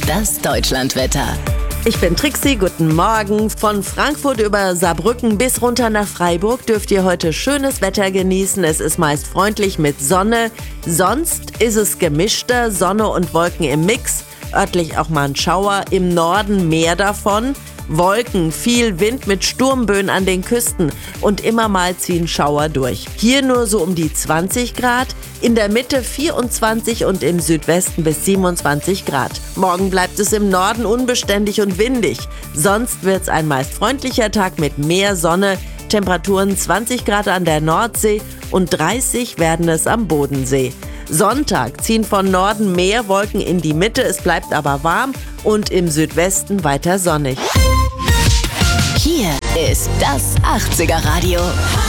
Das Deutschlandwetter. Ich bin Trixi, guten Morgen. Von Frankfurt über Saarbrücken bis runter nach Freiburg dürft ihr heute schönes Wetter genießen. Es ist meist freundlich mit Sonne. Sonst ist es gemischter, Sonne und Wolken im Mix. Örtlich auch mal ein Schauer, im Norden mehr davon. Wolken, viel Wind mit Sturmböen an den Küsten und immer mal ziehen Schauer durch. Hier nur so um die 20 Grad, in der Mitte 24 und im Südwesten bis 27 Grad. Morgen bleibt es im Norden unbeständig und windig. Sonst wird es ein meist freundlicher Tag mit mehr Sonne. Temperaturen 20 Grad an der Nordsee und 30 werden es am Bodensee. Sonntag ziehen von Norden mehr Wolken in die Mitte, es bleibt aber warm und im Südwesten weiter sonnig. Hier ist das 80er Radio.